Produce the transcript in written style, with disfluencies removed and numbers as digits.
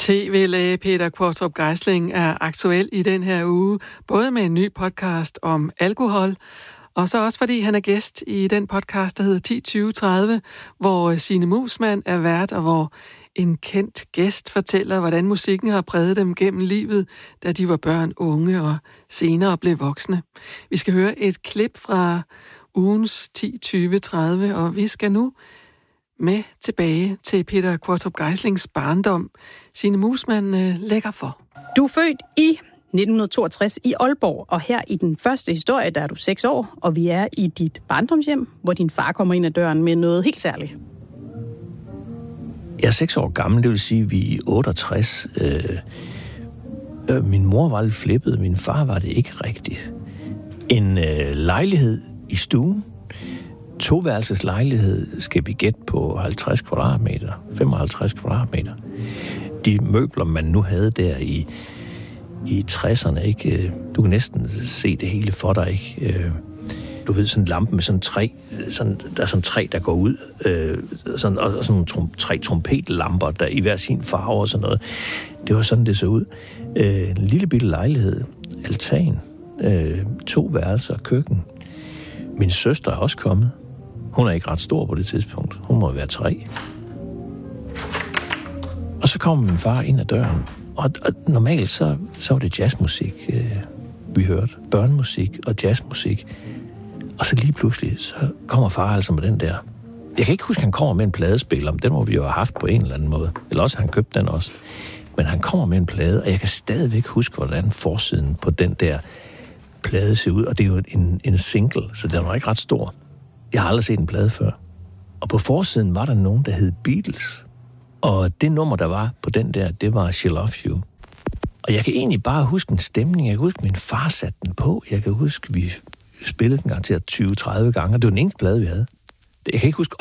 TV-læge Peter Qvortrup Geisling er aktuel i den her uge, både med en ny podcast om alkohol, og så også fordi han er gæst i den podcast, der hedder 10-20-30, hvor Signe Muusmann er vært, og hvor en kendt gæst fortæller, hvordan musikken har præget dem gennem livet, da de var børn, unge og senere blev voksne. Vi skal høre et klip fra ugens 10-20-30, og vi skal nu med tilbage til Peter Qvortrup Geislings barndom. Signe Muusmann lægger for. Du er født i 1962 i Aalborg, og her i den første historie, der er du 6 år, og vi er i dit barndomshjem, hvor din far kommer ind ad døren med noget helt særligt. Jeg er 6 år gammel, det vil sige, vi er i 68. Min mor var lidt flippet, min far var det ikke rigtigt. En lejlighed i stuen, 2-værelses lejlighed, skal vi gætte på 50 kvadratmeter, 55 kvadratmeter. De møbler, man nu havde der i 60'erne, ikke? Du kan næsten se det hele for dig, ikke? Du ved, sådan en lampe med sådan træ, der er sådan træ, der går ud, og sådan nogle 3 trompetlamper, der i hver sin farve og sådan noget. Det var sådan, det så ud. En lille bitte lejlighed, altan, 2 værelser, køkken. Min søster er også kommet. Hun er ikke ret stor på det tidspunkt. Hun må være 3. Og så kommer min far ind ad døren. Og normalt så var det jazzmusik, vi hørte. Børnemusik og jazzmusik. Og så lige pludselig, så kommer far altså med den der. Jeg kan ikke huske, at han kommer med en pladespiller, men den må vi jo have haft på en eller anden måde. Eller også han købte den også. Men han kommer med en plade, og jeg kan stadigvæk huske, hvordan forsiden på den der plade ser ud. Og det er jo en single, så den var ikke ret stor. Jeg har aldrig set en plade før. Og på forsiden var der nogen, der hed Beatles. Og det nummer, der var på den der, det var She Loves You. Og jeg kan egentlig bare huske en stemning. Jeg kan huske, min far satte den på. Jeg kan huske, vi spillede den garanteret 20-30 gange. Det var den eneste plade, vi havde. Jeg kan ikke huske,